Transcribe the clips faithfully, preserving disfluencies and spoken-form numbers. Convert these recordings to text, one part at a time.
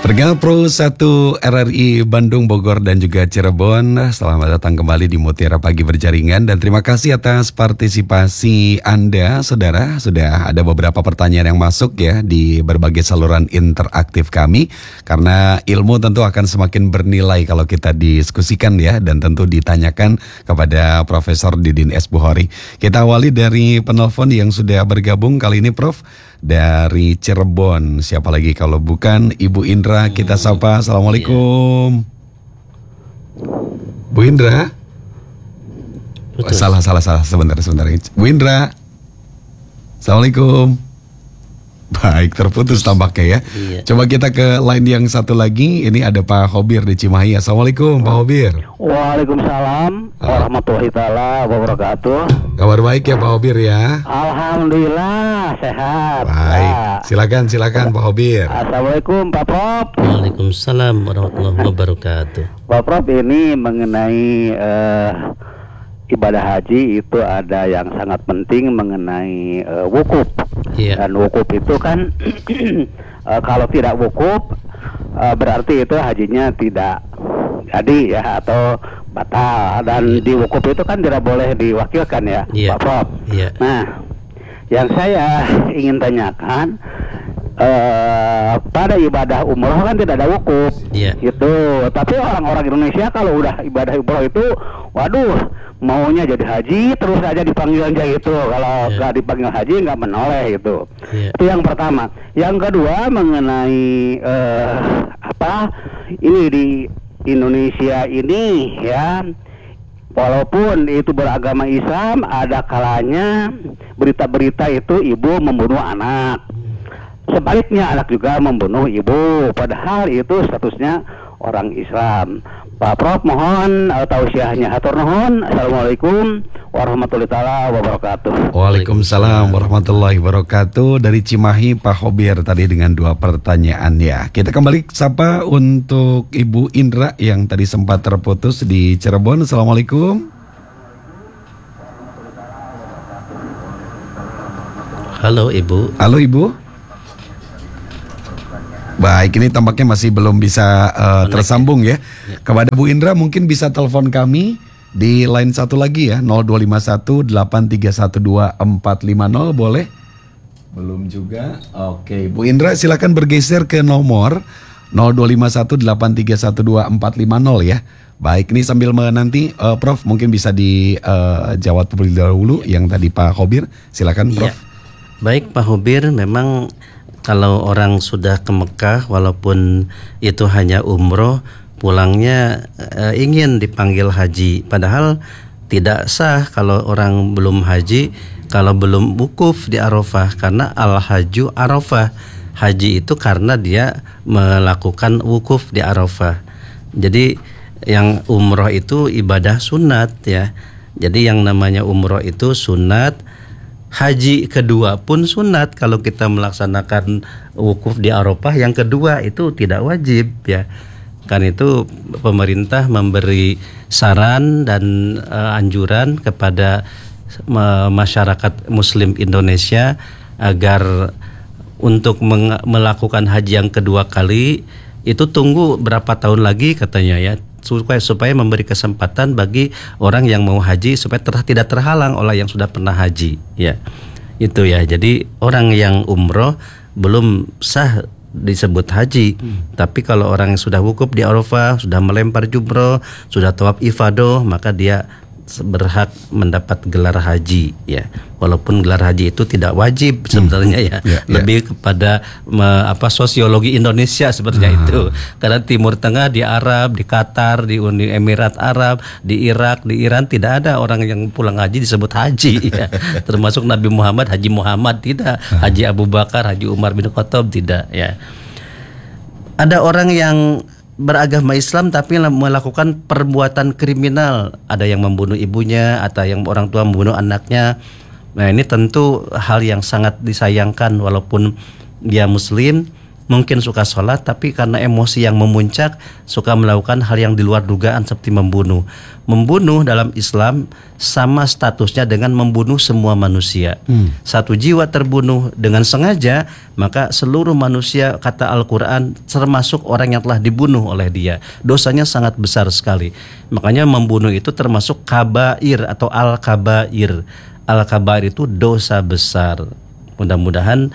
Pendengar Pro satu R R I Bandung, Bogor, dan juga Cirebon, selamat datang kembali di Mutiara Pagi Berjaringan. Dan terima kasih atas partisipasi Anda, saudara. Sudah ada beberapa pertanyaan yang masuk ya di berbagai saluran interaktif kami. Karena ilmu tentu akan semakin bernilai kalau kita diskusikan ya, dan tentu ditanyakan kepada Profesor Didin S. Bukhori. Kita awali dari penelpon yang sudah bergabung kali ini, Prof, dari Cirebon. Siapa lagi kalau bukan Ibu Indra? Kita sapa. Assalamualaikum, Bu Indra. Oh, salah salah salah sebentar sebentar Bu Indra. Assalamualaikum. Baik, terputus tampaknya ya. Iya. Coba kita ke line yang satu lagi. Ini ada Pak Hobir di Cimahi. Assalamualaikum Pak Hobir. Waalaikumsalam warahmatullahi taala wabarakatuh. Kabar baik ya Pak Hobir ya? Alhamdulillah sehat. Baik, silakan silakan Pak Hobir. Assalamualaikum Pak Prof. Waalaikumsalam warahmatullahi wabarakatuh. Pak Prof, ini mengenai uh, ibadah haji itu ada yang sangat penting mengenai uh, wukuf. Iya. Dan wukuf itu kan uh, kalau tidak wukuf uh, berarti itu hajinya tidak jadi ya, atau batal. Dan iya, di wukuf itu kan tidak boleh diwakilkan ya, iya, Pak Prof. Iya. Nah, yang saya ingin tanyakan, uh, pada ibadah umroh kan tidak ada wukuf, iya, gitu. Tapi orang-orang Indonesia kalau udah ibadah umroh itu, waduh, maunya jadi haji terus aja dipanggil aja gitu. Kalau nggak yeah. dipanggil haji nggak menoleh gitu. Yeah. Itu yang pertama. Yang kedua mengenai uh, apa ini di Indonesia ini ya, walaupun itu beragama Islam, ada kalanya berita-berita itu ibu membunuh anak, sebaliknya anak juga membunuh ibu, padahal itu statusnya orang Islam. Pak Prof, mohon uh, tausiahnya. Hatur nuhun. Assalamualaikum warahmatullahi taala wabarakatuh. Waalaikumsalam warahmatullahi wabarakatuh. Dari Cimahi Pak Hobir tadi dengan dua pertanyaan ya. Kita kembali sapa untuk Ibu Indra yang tadi sempat terputus di Cirebon. Assalamualaikum. Halo Ibu. Halo Ibu. Baik, ini tampaknya masih belum bisa uh, tersambung ya. Kepada Bu Indra mungkin bisa telepon kami di line satu lagi ya, nol dua lima satu delapan tiga satu dua empat lima nol, boleh? Belum juga. Oke, Bu Indra silakan bergeser ke nomor nol dua lima satu delapan tiga satu dua empat lima nol ya. Baik, ini sambil menanti uh, Prof mungkin bisa dijawab uh, terlebih dahulu ya, yang tadi Pak Hobir. Silakan Prof. Ya. Baik Pak Hobir, memang kalau orang sudah ke Mekah walaupun itu hanya umroh, pulangnya e, ingin dipanggil haji, padahal tidak sah kalau orang belum haji, kalau belum wukuf di Arafah, karena al-haju Arafah. Haji itu karena dia melakukan wukuf di Arafah. Jadi yang umroh itu ibadah sunat ya. Jadi yang namanya umroh itu sunat. Haji kedua pun sunat. Kalau kita melaksanakan wukuf di Arafah yang kedua itu tidak wajib ya. Kan itu pemerintah memberi saran dan uh, anjuran kepada uh, masyarakat Muslim Indonesia agar untuk meng- melakukan haji yang kedua kali itu tunggu berapa tahun lagi katanya ya, supaya supaya memberi kesempatan bagi orang yang mau haji supaya ter, tidak terhalang oleh yang sudah pernah haji ya. Itu ya. Jadi orang yang umroh belum sah disebut haji. Hmm. Tapi kalau orang yang sudah wukuf di Arafah, sudah melempar jumroh, sudah tawaf ifadah, maka dia berhak mendapat gelar haji ya. Walaupun gelar haji itu tidak wajib sebenarnya ya, yeah, lebih yeah. kepada me, apa sosiologi Indonesia sebenarnya uh. itu. Karena Timur Tengah, di Arab, di Qatar, di Uni Emirat Arab, di Irak, di Iran tidak ada orang yang pulang haji disebut haji ya. Termasuk Nabi Muhammad, Haji Muhammad tidak, Haji Abu Bakar, Haji Umar bin Khattab tidak ya. Ada orang yang beragama Islam tapi melakukan perbuatan kriminal, ada yang membunuh ibunya, atau yang orang tua membunuh anaknya. Nah ini tentu hal yang sangat disayangkan, walaupun dia Muslim mungkin suka sholat, tapi karena emosi yang memuncak suka melakukan hal yang di luar dugaan seperti membunuh. Membunuh dalam Islam sama statusnya dengan membunuh semua manusia. Hmm. Satu jiwa terbunuh dengan sengaja, maka seluruh manusia, kata Al-Quran, termasuk orang yang telah dibunuh oleh dia. Dosanya sangat besar sekali. Makanya membunuh itu termasuk kabair atau al-kabair. Al-kabair itu dosa besar. Mudah-mudahan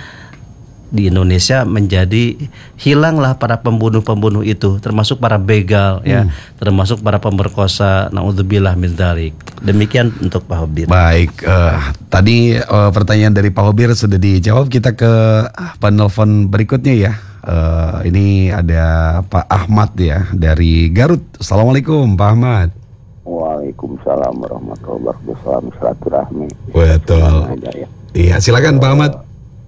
di Indonesia menjadi hilanglah para pembunuh-pembunuh itu, termasuk para begal, hmm. ya, termasuk para pemerkosa. Naudzubillah min dzalik. Demikian untuk Pak Hobir. Baik, uh, tadi uh, pertanyaan dari Pak Hobir sudah dijawab. Kita ke penelpon berikutnya ya. Uh, ini ada Pak Ahmad ya dari Garut. Assalamualaikum Pak Ahmad. Waalaikumsalam warahmatullahi wabarakatuh. Salam silaturahmi. Betul. Iya, silakan Pak Ahmad.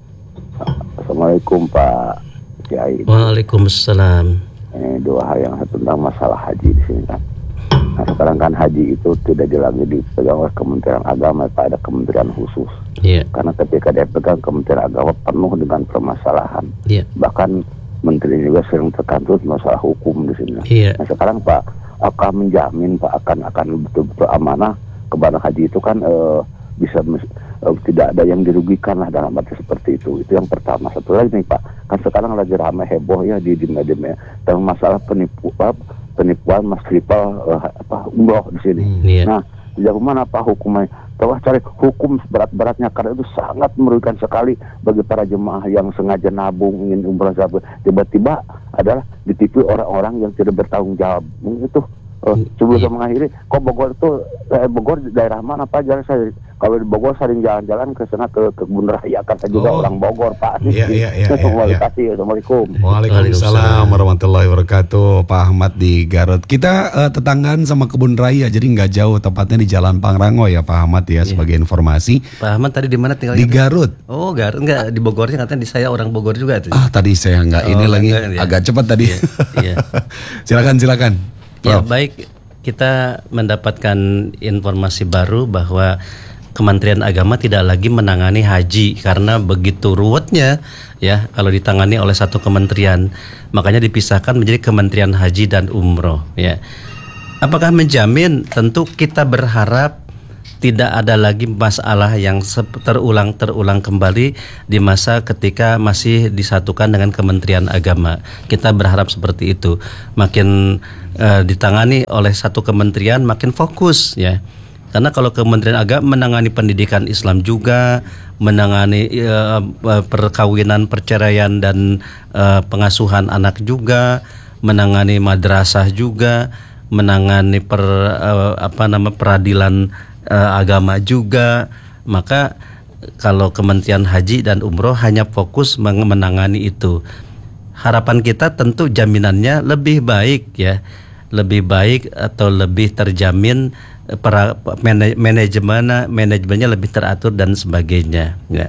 Assalamualaikum Pak Kiai. Waalaikumsalam. Ini dua hal yang satu tentang masalah haji di sini kan. Nah sekarang kan haji itu tidak lagi dipegang oleh Kementerian Agama, Pak, ada kementerian khusus. Iya. Yeah. Karena ketika dia pegang Kementerian Agama penuh dengan permasalahan. Iya. Yeah. Bahkan menteri juga sering terkantut masalah hukum di sini. Iya. Yeah. Nah sekarang Pak akan menjamin Pak akan akan betul-betul amanah kepada haji itu kan uh, bisa uh, tidak ada yang dirugikan lah dalam arti seperti itu. Itu yang pertama. Satu lagi nih Pak, kan sekarang lagi ramai heboh ya di di media tentang masalah penipu uh, penipuan mas tripal uh, apa umroh di sini. Hmm, iya. Nah, sejauh mana Pak hukumnya? Coba cari hukum seberat-beratnya karena itu sangat merugikan sekali bagi para jemaah yang sengaja nabung ingin umroh, tiba-tiba adalah ditipu orang-orang yang tidak bertanggung jawab. Itu Uh, sebelum saya mengakhiri, kok Bogor itu eh, Bogor daerah mana Pak? Jalan saya kalau di Bogor sering jalan-jalan ke sana ke kebun raya kata juga oh. orang Bogor Pak. Iya iya iya. Terima kasih. Assalamualaikum. Waalaikumsalam warahmatullahi wabarakatuh. Pak Ahmad di Garut. Kita uh, tetanggaan sama kebun raya, jadi nggak jauh, tepatnya di Jalan Pangrango ya Pak Ahmad ya, yeah. Sebagai informasi. Pak Ahmad tadi di mana tinggal? Di Garut. Oh Garut, enggak di Bogornya katanya di saya orang Bogor juga tuh. Ah tadi saya nggak oh, ini lagi enggak, ya. Agak cepat tadi. Iya. Iya. Silakan silakan. Ya baik, kita mendapatkan informasi baru bahwa Kementerian Agama tidak lagi menangani haji karena begitu ruwetnya ya kalau ditangani oleh satu kementerian, makanya dipisahkan menjadi Kementerian Haji dan Umroh ya. Apakah menjamin? Tentu kita berharap tidak ada lagi masalah yang terulang-terulang kembali di masa ketika masih disatukan dengan Kementerian Agama. Kita berharap seperti itu. Makin uh, ditangani oleh satu kementerian makin fokus ya. Karena kalau Kementerian Agama menangani pendidikan Islam juga, menangani uh, perkawinan, perceraian dan uh, pengasuhan anak juga, menangani madrasah juga, menangani per uh, apa nama peradilan Uh, agama juga, maka kalau Kementerian Haji dan Umroh hanya fokus menangani itu. Harapan kita tentu jaminannya lebih baik ya, lebih baik atau lebih terjamin, para manajemen manajemennya lebih teratur dan sebagainya. Ya.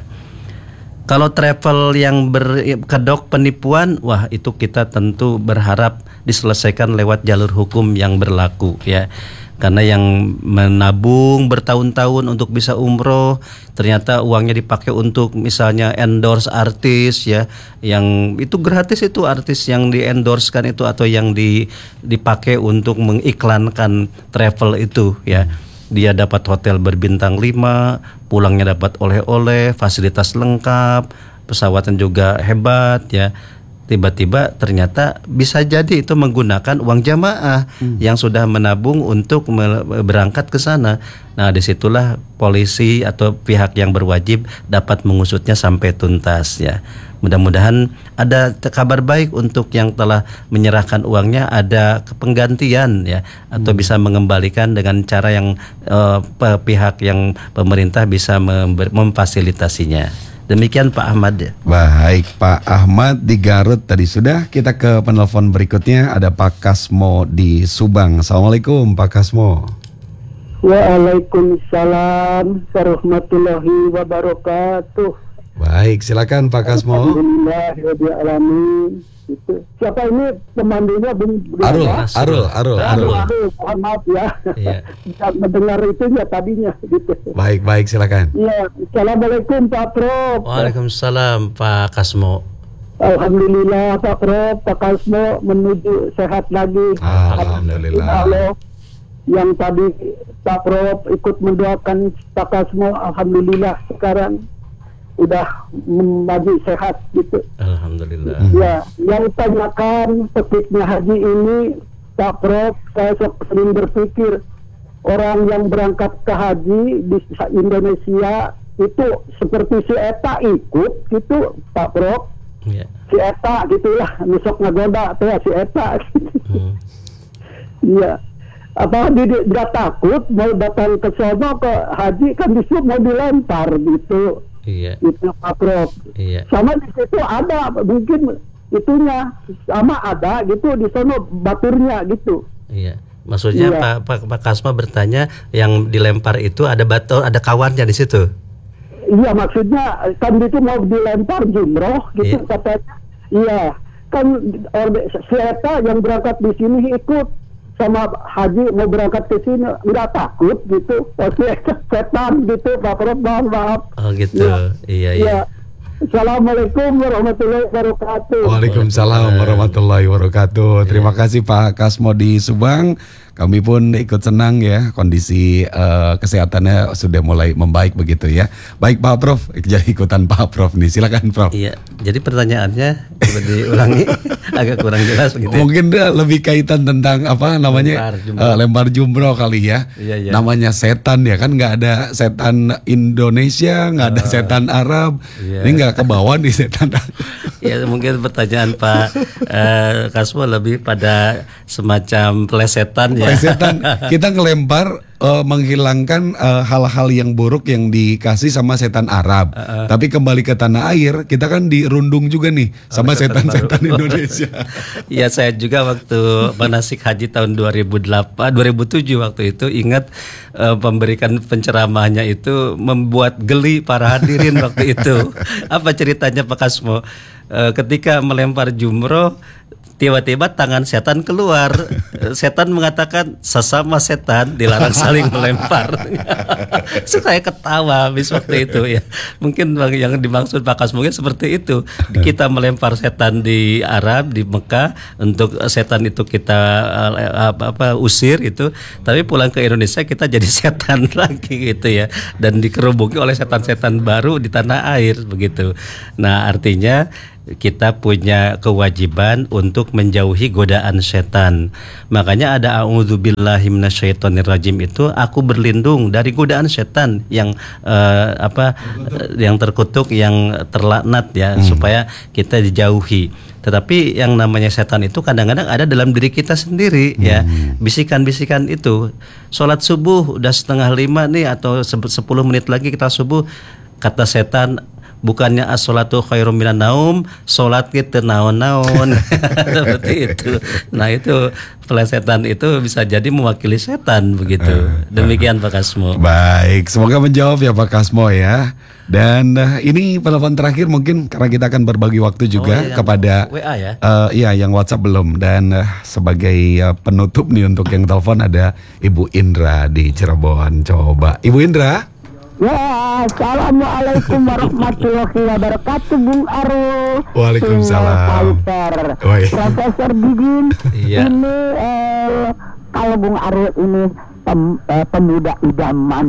Kalau travel yang berkedok penipuan, wah itu kita tentu berharap diselesaikan lewat jalur hukum yang berlaku ya. Karena yang menabung bertahun-tahun untuk bisa umroh, ternyata uangnya dipakai untuk misalnya endorse artis ya, yang itu gratis, itu artis yang di endorsekan itu atau yang di, dipakai untuk mengiklankan travel itu ya. Dia dapat hotel berbintang lima, pulangnya dapat oleh-oleh, fasilitas lengkap, pesawatnya juga hebat ya. Tiba-tiba ternyata bisa jadi itu menggunakan uang jamaah hmm. yang sudah menabung untuk berangkat ke sana. Nah, disitulah polisi atau pihak yang berwajib dapat mengusutnya sampai tuntas ya. Mudah-mudahan ada kabar baik untuk yang telah menyerahkan uangnya, ada penggantian ya, atau hmm. bisa mengembalikan dengan cara yang uh, pihak yang pemerintah bisa memfasilitasinya. Demikian Pak Ahmad ya. Baik Pak Ahmad di Garut tadi sudah. Kita ke penelpon berikutnya, ada Pak Kasmo di Subang. Assalamualaikum Pak Kasmo. Waalaikumsalam warahmatullahi wabarakatuh. Baik, silakan Pak Kasmo. Alhamdulillah rabbil alamin. Itu. Siapa ini pemandunya Bung Arul, Arul, Arul, Arul. Arul, mohon maaf ya. Iya. Tidak mendengar itunya tadinya gitu. Baik, baik, silakan. Iya, Assalamualaikum Pak Prof. Waalaikumsalam Pak Kasmo. Alhamdulillah Pak Prof, Pak Kasmo menuju sehat lagi. Alhamdulillah. Allah yang tadi Pak Prof ikut mendoakan Pak Kasmo, alhamdulillah sekarang udah menjadi sehat gitu. Alhamdulillah. Ya, yang tanyakan petiknya haji ini Pak Prof, saya sering berpikir orang yang berangkat ke haji di Indonesia itu seperti si Eta ikut gitu Pak Prof. Yeah. Si Eta gitulah, nusok ngagoda tuh si Eta. Iya. Hmm. Apa dia, dia takut mau datang ke sono ke haji kan disuruh mau dilempar gitu. Iya. Itu Pak Prof. Iya. Sama di situ ada mungkin itunya sama ada gitu di sono baturnya gitu. Iya. Maksudnya iya. Pak Pak Pak Kasmo bertanya yang dilempar itu ada batu, ada kawannya di situ. Iya, maksudnya kan itu mau dilempar jumroh gitu iya. Katanya. Iya, kan si Eta yang berangkat di sini ikut sama haji mau berangkat ke sini nggak takut gitu. Pasti setan gitu, Pak Prof, maaf maaf. Oh gitu. Ya. Iya iya. Ya. Assalamualaikum warahmatullahi wabarakatuh. Waalaikumsalam warahmatullahi wabarakatuh. Terima kasih Pak Kasmo di Subang. Kami pun ikut senang ya kondisi uh, kesehatannya sudah mulai membaik begitu ya. Baik Pak Prof, jadi ikutan Pak Prof nih. Silakan Prof. Iya. Jadi pertanyaannya coba diulangi agak kurang jelas begitu. Mungkin dia lebih kaitan tentang apa namanya lempar jumroh, uh, lempar jumroh kali ya. Iya, iya. Namanya setan ya kan, nggak ada setan Indonesia, nggak ada uh, setan Arab. Iya. Ini nggak kebawa nih setan. Ya mungkin pertanyaan Pak uh, Kasmo lebih pada semacam plesetan ya. Plesetan, kita ngelempar uh, menghilangkan uh, hal-hal yang buruk yang dikasih sama setan Arab. Uh, uh. Tapi kembali ke tanah air, kita kan dirundung juga nih sama setan-setan Indonesia. Iya, saya juga waktu manasik haji tahun dua ribu delapan, dua ribu tujuh waktu itu ingat uh, memberikan penceramahnya itu membuat geli para hadirin waktu itu. Apa ceritanya Pak Kasmo? Uh, ketika melempar jumroh, tiba-tiba tangan setan keluar. Setan mengatakan sesama setan dilarang saling melempar. So, saya ketawa habis waktu itu ya. Mungkin yang dimaksud Pak Kas mungkin seperti itu. Kita melempar setan di Arab, di Mekah, untuk setan itu kita apa, apa usir itu. Tapi pulang ke Indonesia kita jadi setan lagi gitu ya. Dan dikerubungi oleh setan-setan baru di tanah air begitu. Nah, artinya kita punya kewajiban untuk menjauhi godaan setan. Makanya ada a'udzubillahi minasyaitonirrajim itu, aku berlindung dari godaan setan yang uh, apa yang terkutuk, yang terlaknat ya, hmm. supaya kita dijauhi. Tetapi yang namanya setan itu kadang-kadang ada dalam diri kita sendiri hmm. ya. Bisikan-bisikan itu. Sholat subuh udah setengah lima nih atau sepuluh menit lagi kita subuh, kata setan, bukannya as-sholatu khairum minan naum, sholat kita naon-naon. Seperti itu. Nah itu pelesetan itu bisa jadi mewakili setan begitu. Demikian Pak Kasmo. Baik, semoga menjawab ya Pak Kasmo ya. Dan uh, ini telepon terakhir mungkin karena kita akan berbagi waktu juga oh, iya, kepada W A ya. Uh, iya yang WhatsApp belum. Dan uh, sebagai uh, penutup nih untuk yang telepon ada Ibu Indra di Cirebon. Coba Ibu Indra. Ya, assalamualaikum warahmatullahi wabarakatuh, Bung Arul. Waalaikumsalam. Profesor Didin. Iya. Ini eh, kalau Bung Arul ini pem, eh, pemuda idaman,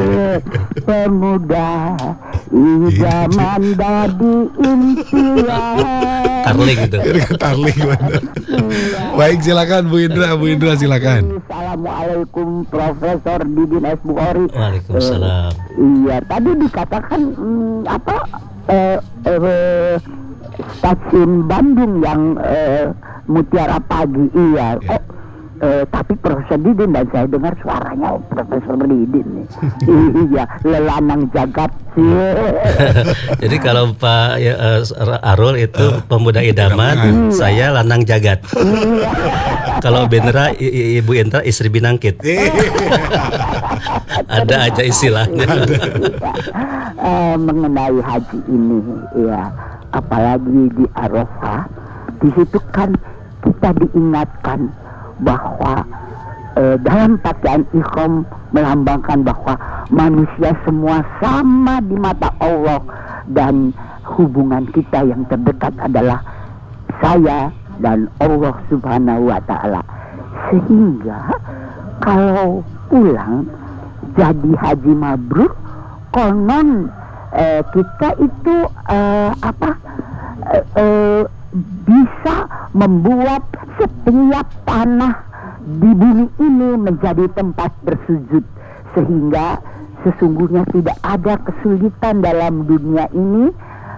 pemuda idaman dari impian. Tarling gitu. Tarling benar. Baik, silakan Bu Indra, Bu Indra silakan. Assalamualaikum Profesor Didin S. Bukhari. Waalaikumsalam. Uh, iya, tadi dikatakan hmm, apa eh, eh, stasiun Bandung yang eh, Mutiara Pagi, iya. Oh, eh, tapi Profesor Didin, dan saya dengar suaranya oh, Profesor Didin nih. Iya, lelanang jagat. Jadi kalau Pak ya, uh, Arul itu uh, pemuda idaman, uh, saya lanang jagat. Kalau Bendera I, Ibu Indra istri binangkit. Ada aja istilahnya. uh, mengenai haji ini, ya, apalagi di Arafah, di situ kan kita diingatkan bahwa eh, dalam pakaian ihram melambangkan bahwa manusia semua sama di mata Allah, dan hubungan kita yang terdekat adalah saya dan Allah Subhanahu wa Ta'ala. Sehingga kalau pulang jadi haji mabrur, konon eh, kita itu eh, apa eh, eh, bisa membuat setiap tanah di bumi ini menjadi tempat bersujud, sehingga sesungguhnya tidak ada kesulitan dalam dunia ini.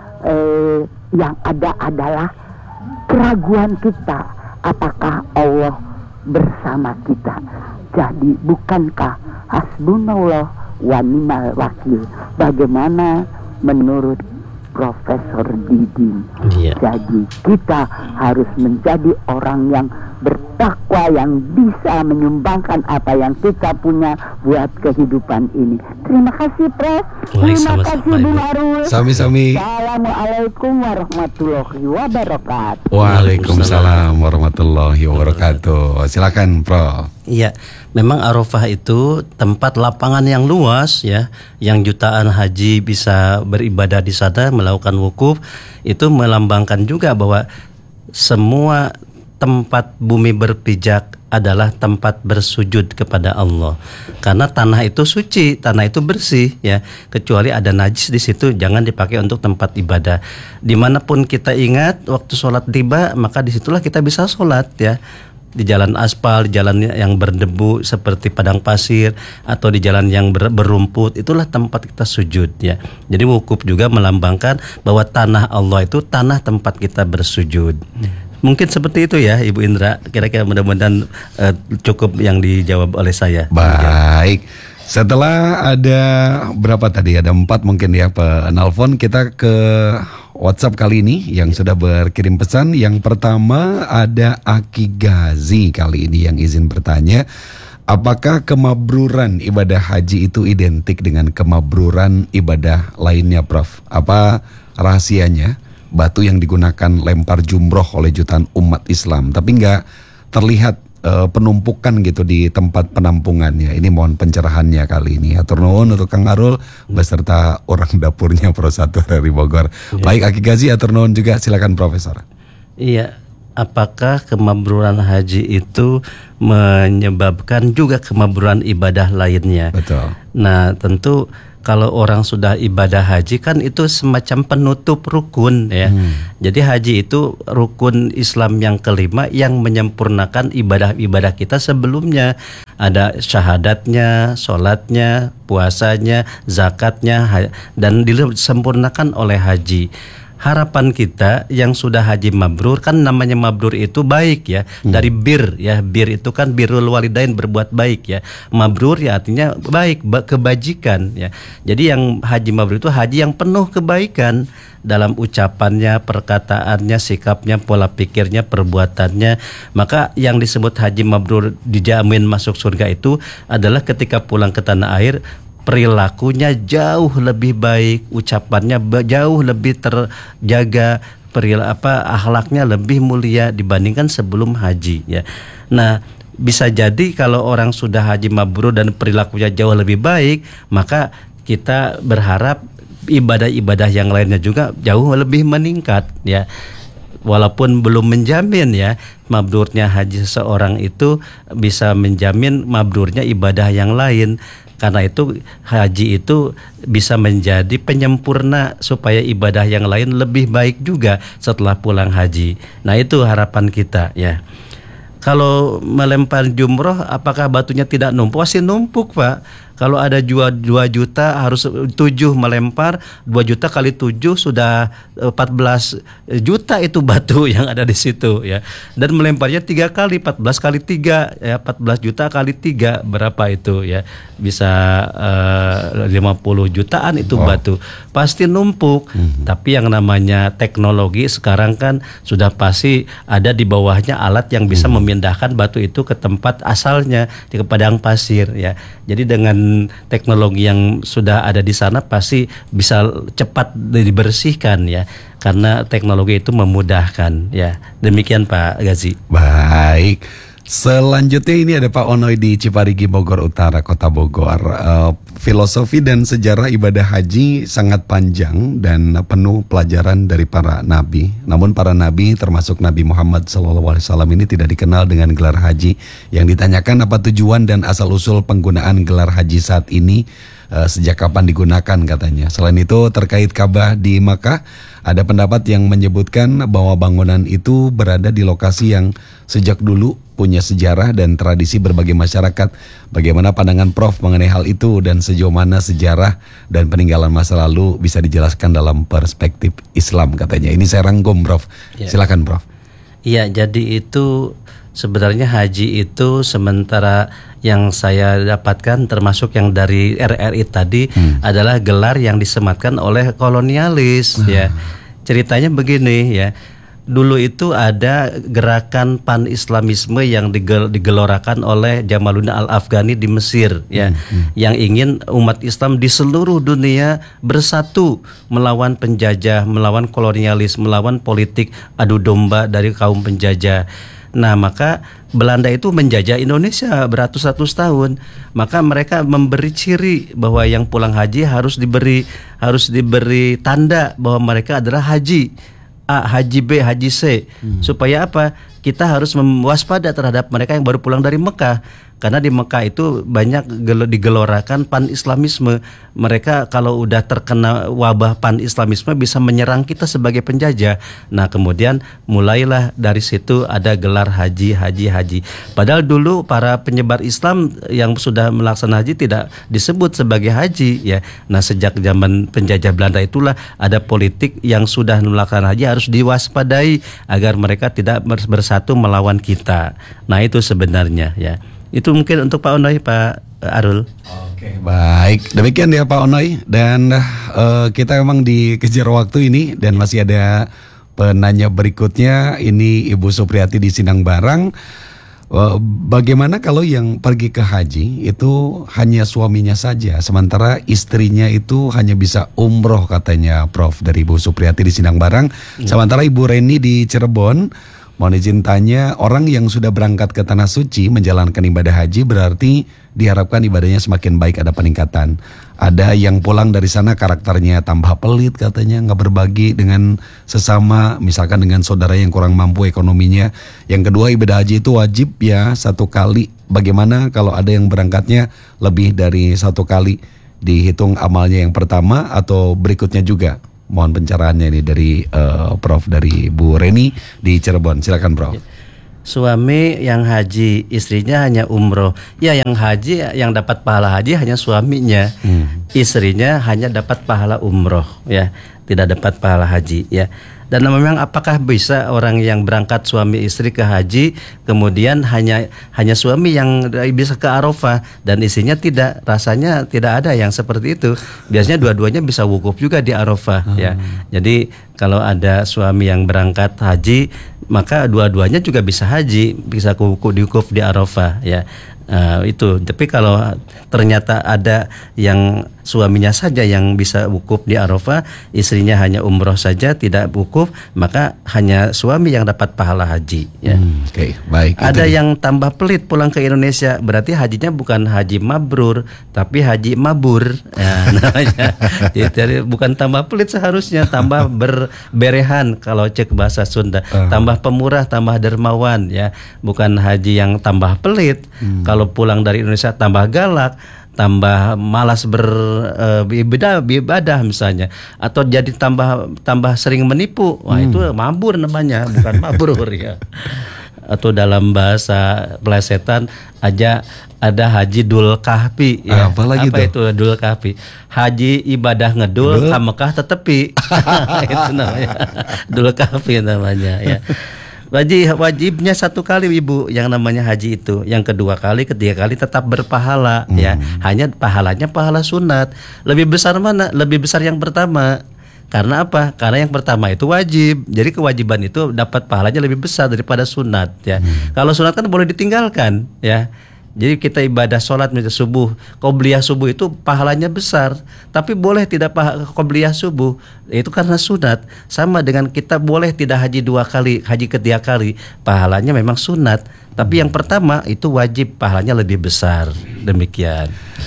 Eh, yang ada adalah keraguan kita, apakah Allah bersama kita. Jadi bukankah hasbunallah wa ni'mal wakil? Bagaimana menurut Profesor Didin? Yeah. Jadi kita harus menjadi orang yang bertakwa, yang bisa menyumbangkan apa yang kita punya buat kehidupan ini. Terima kasih, Prof. Terima kasih, Bung Arul. Sami-sami. Assalamualaikum warahmatullahi wabarakatuh. Waalaikumsalam warahmatullahi wabarakatuh. Silakan, Prof. Iya, memang Arafah itu tempat lapangan yang luas ya, yang jutaan haji bisa beribadah di sana, melakukan wukuf. Itu melambangkan juga bahwa semua tempat bumi berpijak adalah tempat bersujud kepada Allah. Karena tanah itu suci, tanah itu bersih ya. Kecuali ada najis di situ, jangan dipakai untuk tempat ibadah. Dimanapun kita ingat waktu sholat tiba, maka disitulah kita bisa sholat ya. Di jalan aspal, di jalan yang berdebu seperti padang pasir, atau di jalan yang ber, berumput, itulah tempat kita sujud ya. Jadi wukuf juga melambangkan bahwa tanah Allah itu tanah tempat kita bersujud. Mungkin seperti itu ya Ibu Indra. Kira-kira mudah-mudahan uh, cukup yang dijawab oleh saya. Baik. Setelah ada berapa tadi? Ada empat mungkin ya penelpon. Kita ke WhatsApp kali ini yang sudah berkirim pesan. Yang pertama ada Aki Gazi kali ini yang izin bertanya, apakah kemabruran ibadah haji itu identik dengan kemabruran ibadah lainnya, Prof? Apa rahasianya? Batu yang digunakan lempar jumroh oleh jutaan umat Islam, tapi nggak terlihat e, penumpukan gitu di tempat penampungannya. Ini mohon pencerahannya kali ini. Atur nuhun untuk Kang Arul beserta orang dapurnya Pro satu dari Bogor. Ya. Baik Aki Gazi, atur nuhun juga, silakan Profesor. Iya, apakah kemabruran haji itu menyebabkan juga kemabruran ibadah lainnya? Betul. Nah, tentu kalau orang sudah ibadah haji kan itu semacam penutup rukun ya. Hmm. Jadi haji itu rukun Islam yang kelima yang menyempurnakan ibadah-ibadah kita sebelumnya. Ada syahadatnya, sholatnya, puasanya, zakatnya, dan disempurnakan oleh haji. Harapan kita yang sudah haji mabrur, kan namanya mabrur itu baik ya, hmm. dari bir ya, bir itu kan birrul walidain, berbuat baik ya. Mabrur ya artinya baik, kebajikan ya. Jadi yang haji mabrur itu haji yang penuh kebaikan dalam ucapannya, perkataannya, sikapnya, pola pikirnya, perbuatannya. Maka yang disebut haji mabrur dijamin masuk surga itu adalah ketika pulang ke tanah air, perilakunya jauh lebih baik, ucapannya jauh lebih terjaga, perilaku apa akhlaknya lebih mulia dibandingkan sebelum haji ya. Nah, bisa jadi kalau orang sudah haji mabrur dan perilakunya jauh lebih baik, maka kita berharap ibadah-ibadah yang lainnya juga jauh lebih meningkat ya. Walaupun belum menjamin ya mabrurnya haji seseorang itu bisa menjamin mabrurnya ibadah yang lain. Karena itu haji itu bisa menjadi penyempurna supaya ibadah yang lain lebih baik juga setelah pulang haji. Nah, itu harapan kita ya. Kalau melempar jumroh, apakah batunya tidak numpuk? Pasti numpuk, Pak. Kalau ada dua juta harus tujuh melempar, dua juta kali tujuh sudah empat belas juta itu batu yang ada di situ ya. Dan melemparnya tiga kali, empat belas kali tiga ya, empat belas juta kali tiga berapa itu ya? Bisa uh, lima puluh jutaan itu wow. Batu. Pasti numpuk. Hmm. Tapi yang namanya teknologi sekarang kan sudah pasti ada di bawahnya alat yang bisa hmm. memindahkan batu itu ke tempat asalnya, di padang pasir ya. Jadi dengan teknologi yang sudah ada di sana pasti bisa cepat dibersihkan ya, karena teknologi itu memudahkan ya. Demikian Pak Gazi. Baik. Selanjutnya ini ada Pak Onoy di Ciparigi, Bogor Utara, Kota Bogor. Uh, filosofi dan sejarah ibadah haji sangat panjang dan penuh pelajaran dari para nabi. Namun para nabi termasuk Nabi Muhammad shallallahu alaihi wasallam ini tidak dikenal dengan gelar haji. Yang ditanyakan apa tujuan dan asal-usul penggunaan gelar haji saat ini, uh, sejak kapan digunakan katanya. Selain itu terkait Ka'bah di Makkah, ada pendapat yang menyebutkan bahwa bangunan itu berada di lokasi yang sejak dulu punya sejarah dan tradisi berbagai masyarakat. Bagaimana pandangan Prof mengenai hal itu dan sejauh mana sejarah dan peninggalan masa lalu bisa dijelaskan dalam perspektif Islam katanya. Ini saya rangkum Prof. Ya. Silakan Prof. Iya, jadi itu sebenarnya haji itu sementara yang saya dapatkan termasuk yang dari R R I tadi hmm. adalah gelar yang disematkan oleh kolonialis. Hmm. Ya, ceritanya begini ya. Dulu itu ada gerakan pan-islamisme yang digel, digelorakan oleh Jamaluddin Al-Afghani di Mesir ya, hmm. yang ingin umat Islam di seluruh dunia bersatu melawan penjajah, melawan kolonialis, melawan politik adu domba dari kaum penjajah. Nah, maka Belanda itu menjajah Indonesia beratus-ratus tahun. Maka mereka memberi ciri bahwa yang pulang haji harus diberi harus diberi tanda bahwa mereka adalah haji A, haji B, haji C. Hmm. Supaya apa? Kita harus mewaspada terhadap mereka yang baru pulang dari Mekah. Karena di Mekah itu banyak digelorakan pan-islamisme. Mereka kalau udah terkena wabah pan-islamisme bisa menyerang kita sebagai penjajah. Nah, kemudian mulailah dari situ ada gelar haji, haji, haji. Padahal dulu para penyebar Islam yang sudah melaksanakan haji tidak disebut sebagai haji ya. Nah, sejak zaman penjajah Belanda itulah ada politik yang sudah melaksanakan haji harus diwaspadai agar mereka tidak bersatu melawan kita. Nah, itu sebenarnya ya. Itu mungkin untuk Pak Onoy, Pak Arul. Oke, baik. Demikian ya Pak Onoy. Dan uh, kita memang dikejar waktu ini dan masih ada penanya berikutnya. Ini Ibu Supriyati di Sindang Barang. Uh, bagaimana kalau yang pergi ke haji itu hanya suaminya saja, sementara istrinya itu hanya bisa umroh katanya Prof dari Ibu Supriyati di Sindang Barang. Ya. Sementara Ibu Reni di Cirebon, mohon izin tanya, orang yang sudah berangkat ke Tanah Suci menjalankan ibadah haji berarti diharapkan ibadahnya semakin baik, ada peningkatan. Ada yang pulang dari sana karakternya tambah pelit katanya, nggak berbagi dengan sesama, misalkan dengan saudara yang kurang mampu ekonominya. Yang kedua, ibadah haji itu wajib ya satu kali. Bagaimana kalau ada yang berangkatnya lebih dari satu kali? Dihitung amalnya yang pertama atau berikutnya juga? Mohon pencerahannya ini dari uh, Prof dari Bu Reni di Cirebon. Silakan Prof. Suami yang haji, istrinya hanya umroh. Ya, yang haji, yang dapat pahala haji hanya suaminya. Hmm. Istrinya hanya dapat pahala umroh, ya, tidak dapat pahala haji, ya. Dan memang apakah bisa orang yang berangkat suami istri ke haji kemudian hanya hanya suami yang bisa ke Arafah dan istrinya tidak? Rasanya tidak ada yang seperti itu. Biasanya dua-duanya bisa wukuf juga di Arafah, hmm. ya. Jadi kalau ada suami yang berangkat haji, maka dua-duanya juga bisa haji, bisa wukuf di wukuf di Arafah, ya. Uh, itu. Tapi kalau ternyata ada yang suaminya saja yang bisa wukuf di Arafah, istrinya hanya umroh saja tidak wukuf, maka hanya suami yang dapat pahala haji, ya. Hmm, Oke, okay, baik. Ada itu yang tambah pelit pulang ke Indonesia, berarti hajinya bukan haji mabrur, tapi haji mabur. Ya, namanya. Jadi bukan tambah pelit seharusnya, tambah berberehan kalau cek bahasa Sunda. Uh. Tambah pemurah, tambah dermawan, ya. Bukan haji yang tambah pelit. Hmm. Kalau pulang dari Indonesia tambah galak, tambah malas beribadah, beribadah misalnya, atau jadi tambah tambah sering menipu, wah hmm. itu mabur namanya, bukan mabrur ya. Atau dalam bahasa pelesetan aja ada haji dul kahfi, ya. Apa, lagi Apa itu dul kahfi? Haji ibadah ngedul, ka Mekah tetepi. Itu namanya dul kahfi namanya, ya. Wajib, wajibnya satu kali Ibu yang namanya haji itu. Yang kedua kali, ketiga kali tetap berpahala, hmm. ya. Hanya pahalanya pahala sunat. Lebih besar mana? Lebih besar yang pertama. Karena apa? Karena yang pertama itu wajib. Jadi kewajiban itu dapat pahalanya lebih besar daripada sunat, ya. Hmm. Kalau sunat kan boleh ditinggalkan, ya. Jadi kita ibadah sholat misalnya subuh, qobliyah subuh itu pahalanya besar. Tapi boleh tidak qobliyah subuh, itu karena sunat. Sama dengan kita boleh tidak haji dua kali, haji ketiga kali, pahalanya memang sunat. Tapi yang pertama itu wajib, pahalanya lebih besar. Demikian.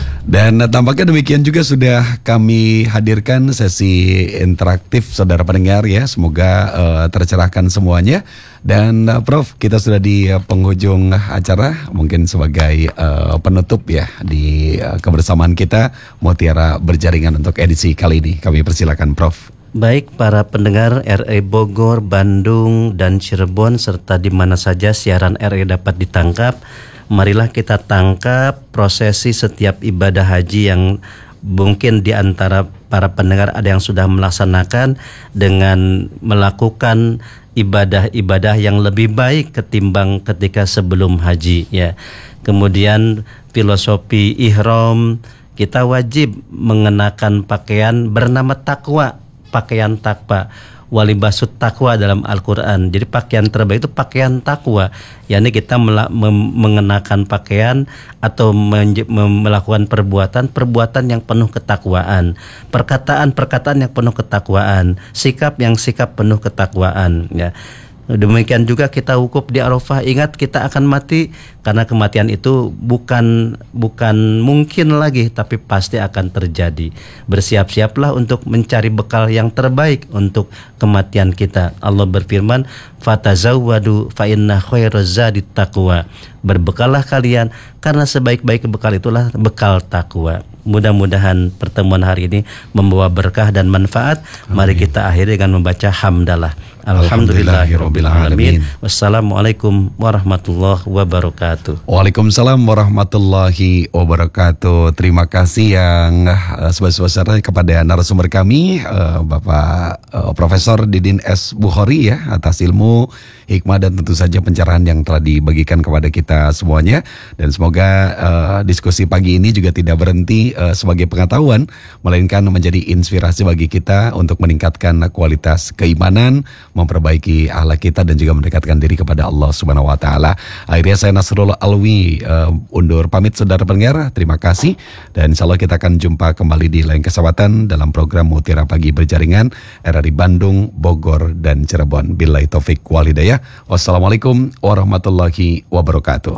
Dan tampaknya demikian juga sudah kami hadirkan sesi interaktif saudara pendengar ya. Semoga uh, tercerahkan semuanya. Dan uh, Prof, kita sudah di uh, penghujung acara. Mungkin sebagai uh, penutup ya di uh, kebersamaan kita Mutiara Berjaringan untuk edisi kali ini. Kami persilakan Prof. Baik para pendengar R R I Bogor, Bandung, dan Cirebon serta di mana saja siaran R R I dapat ditangkap, marilah kita tangkap prosesi setiap ibadah haji yang mungkin di antara para pendengar ada yang sudah melaksanakan dengan melakukan ibadah-ibadah yang lebih baik ketimbang ketika sebelum haji ya. Kemudian filosofi ihram, kita wajib mengenakan pakaian bernama takwa, pakaian takwa, walibasut takwa dalam Al-Quran. Jadi pakaian terbaik itu pakaian takwa, yakni kita mela- mem- mengenakan pakaian atau menje- mem- melakukan perbuatan-perbuatan yang penuh ketakwaan, perkataan-perkataan yang penuh ketakwaan, sikap yang sikap penuh ketakwaan ya. Demikian juga kita wukuf di Arafah. Ingat kita akan mati, karena kematian itu bukan bukan mungkin lagi, tapi pasti akan terjadi. Bersiap-siaplah untuk mencari bekal yang terbaik untuk kematian kita. Allah berfirman, "Fatazawwadu fa inna khairaz zadit taqwa." Berbekallah kalian, karena sebaik-baik bekal itulah bekal takwa. Mudah-mudahan pertemuan hari ini membawa berkah dan manfaat. Amin. Mari kita akhiri dengan membaca hamdalah. Alhamdulillahirabbil alamin. Wassalamualaikum warahmatullahi wabarakatuh. Waalaikumsalam warahmatullahi wabarakatuh. Terima kasih yang uh, sebesar-besarnya kepada narasumber kami uh, Bapak uh, Profesor Didin S. Bukhari ya, atas ilmu, hikmah dan tentu saja pencerahan yang telah dibagikan kepada kita semuanya. Dan semoga uh, diskusi pagi ini juga tidak berhenti uh, sebagai pengetahuan, melainkan menjadi inspirasi bagi kita untuk meningkatkan kualitas keimanan, memperbaiki akhlak kita dan juga mendekatkan diri kepada Allah Subhanahu wa taala. Akhirnya saya Nasrullah Alwi uh, undur pamit saudara pendengar. Terima kasih dan insyaallah kita akan jumpa kembali di lain kesempatan dalam program Mutiara Pagi Berjaringan R R I Bandung, Bogor dan Cirebon. Billahi taufik wal hidayah. Wassalamualaikum warahmatullahi wabarakatuh.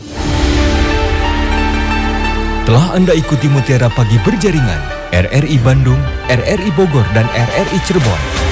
Telah Anda ikuti Mutiara Pagi Berjaringan R R I Bandung, R R I Bogor dan R R I Cirebon.